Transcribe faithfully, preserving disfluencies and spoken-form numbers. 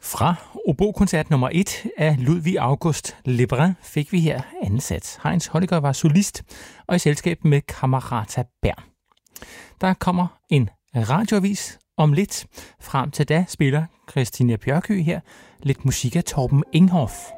Fra obokoncert nummer et af Ludvig August Lebrun fik vi her anden sats. Heinz Holliger var solist og i selskab med Camerata Bern. Der kommer en radioavis om lidt. Frem til da spiller Christine Bjørkøe her lidt musik af Torben Enghoff.